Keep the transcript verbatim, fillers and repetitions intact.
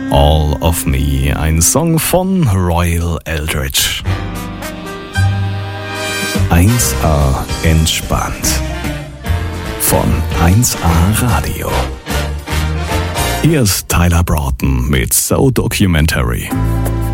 All of Me, ein Song von Royal Eldridge. eins A entspannt von eins A Radio. Hier ist Tyler Broughton mit So Documentary.